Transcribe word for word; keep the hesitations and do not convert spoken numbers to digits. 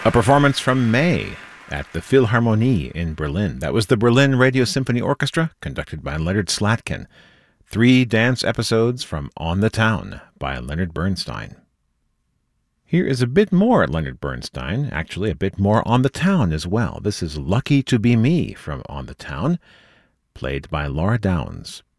A performance from May at the Philharmonie in Berlin. That was the Berlin Radio Symphony Orchestra, conducted by Leonard Slatkin. Three dance episodes from On the Town by Leonard Bernstein. Here is a bit more Leonard Bernstein, actually a bit more On the Town as well. This is Lucky to Be Me from On the Town, played by Laura Downs.